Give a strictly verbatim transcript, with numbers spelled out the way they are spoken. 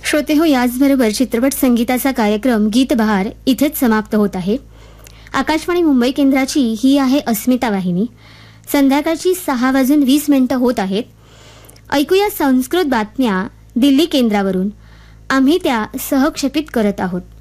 श्रोते हो, याचबरोबर चित्रपट संगीताचा कार्यक्रम गीत बहार इथेच समाप्त होत आहे. आकाशवाणी मुंबई केंद्राची ही आहे अस्मिता वाहिनी. संध्याकाळची सहा वाजून वीस मिनिटं होत आहेत. ऐकूया संस्कृत बातम्या दिल्ली केंद्रावरून. आम्ही त्या सहक्षेपित करत आहोत.